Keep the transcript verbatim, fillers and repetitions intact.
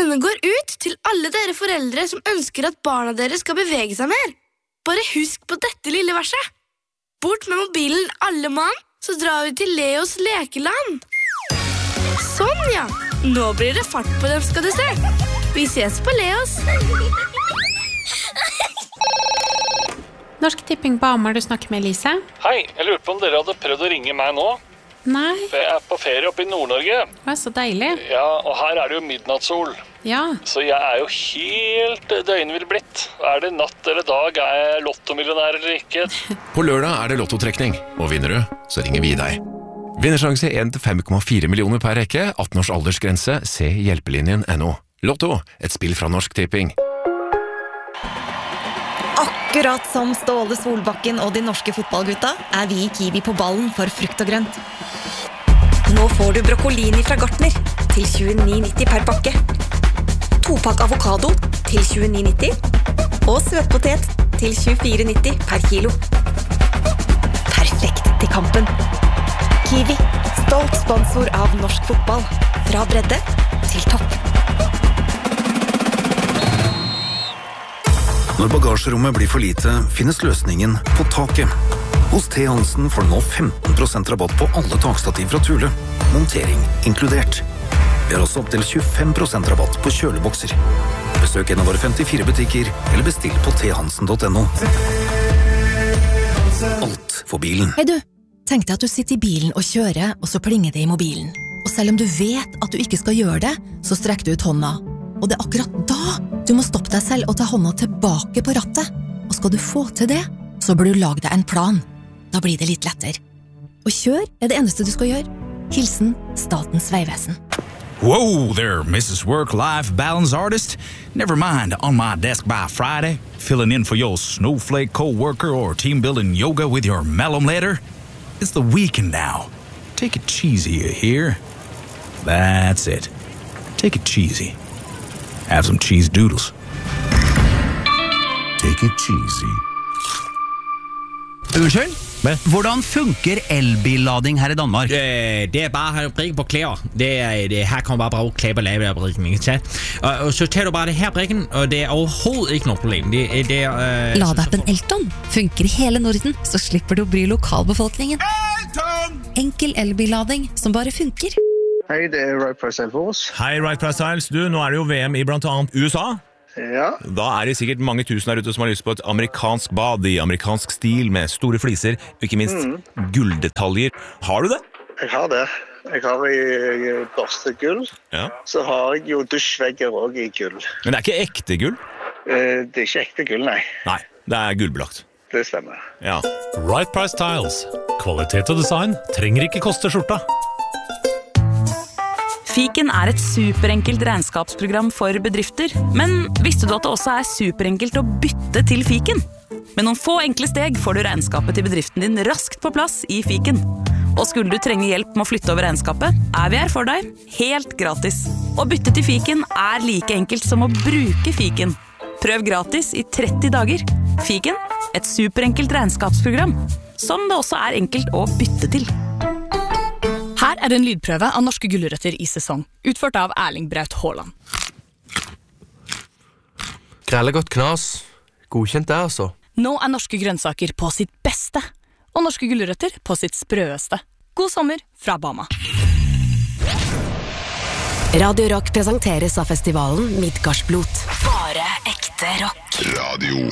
Denne går ut til alle dere foreldre som ønsker at barna deres skal bevege seg mer. Bare husk på dette lille verset. Bort med mobilen alle mann, så drar vi til Leos lekeland. Sånn ja, nå blir det fart på dem skal du se. Vi ses på Leos. Norsk Tipping på Hamar, du snakker med Elise. Hei, jeg lurte på om dere hadde prøvd å ringe meg nå. Nei. Jeg er på ferie oppe i Nord-Norge. Det er så deilig. Ja, og her er det jo midnattssol. Ja. Så jeg er jo helt døgnvill blitt. Er det natt eller dag? Er jeg lottomillionær eller ikke? På lørdag er det lottotrekning, og vinner du, så ringer vi deg. Vinnersjanse en til fem komma fire millioner per rekke, atten års aldersgrense, se hjelpelinjen punktum no. Lotto, et spill fra Norsk Tipping. Akkurat som Ståle Solbakken og de norske fotballgutta er vi i Kiwi på ballen for frukt og grønt. Nå får du broccolini fra Gartner til tjueni nitti per pakke. Topakk avokado til tjueni nitti og søtpotet til tjuefire nitti per kilo. Perfekt til kampen. Kiwi, stolt sponsor av norsk fotball. Fra bredde til topp. Når bagasjerommet blir for lite, finnes løsningen på taket. Hos T. Hansen får du nå femten prosent rabatt på alle takstativ fra Thule. Montering inkludert. Vi har også opp til tjuefem prosent rabatt på kjølebokser. Besøk en av våre femtifire butikker, eller bestill på t hansen punktum no. Alt for bilen. Hei du, tenk deg at du sitter i bilen og kjører, og så plinger det i mobilen. Og selv om du vet at du ikke skal gjøre det, så strekker du ut hånda. Og det er akkurat da du må stoppe deg selv og ta hånda tilbake på rattet. Og skal du få til det, så bør du lage deg en plan. Da blir det litt lettere. Og kjør er det eneste du skal gjøre. Hilsen Statens Vegvesen. Whoa there, Missus Work-Life Balance Artist. Never mind, on my desk by Friday, filling in for your snowflake co-worker or team-building yoga with your malum later. It's the weekend now. Take it cheesy, you hear? That's it. Take it cheesy. Have some cheese doodles. Take it cheesy. Unnskyld? Hvordan funker elbillading her i Danmark? Det, det er bare at brikke på klær. Det er, det, her kan man bare bruge klær på lave af brikken, ikke sant? Og, og så tager du bare det her brikken, og det er overhovedet ikke noe problem. Det, det er... Øh, Ladappen Elton funker i hele Norden, så slipper du å bry lokalbefolkningen. Elton! Enkel elbillading som bare funker. Hei, det er Right Price Styles. Hei, Right Price Styles. Du, nå er det jo V M i blant annet U S A. Ja. Da er det sikkert mange tusen der ute som har lyst på et amerikansk bad i amerikansk stil med store fliser, og ikke minst mm. gulldetaljer. Har du det? Jeg har det. Jeg har i børste gull. Ja. Så har jeg jo dusjvegger også i gull. Men det er ikke ekte gull? Eh, det er ikke ekte gull, nei. Nei, det er gullbelagt. Det stemmer. Ja. Right Price Styles. Kvalitet og design trenger ikke koste skjorta. Fiken er et superenkelt regnskapsprogram for bedrifter, men visste du at det også er superenkelt å bytte til Fiken? Med noen få enkle steg får du regnskapet til bedriften din raskt på plass i Fiken. Og skulle du trenge hjelp med å flytte over regnskapet, er vi her for deg, helt gratis. Å bytte til Fiken er like enkelt som å bruke Fiken. Prøv gratis i tretti dager. Fiken, et superenkelt regnskapsprogram, som det også er enkelt å bytte til. Her er en lydprøve av norske gulrøtter i sesong, utført av Erling Braut Haaland. Grellegodt knas. Godkjent det, altså. Nå er norske grønnsaker på sitt beste, og norske gulrøtter på sitt sprøeste. God sommer fra Bama. Radio Rock presenteres av festivalen Midgardsblot. Bare ekte rock. Radio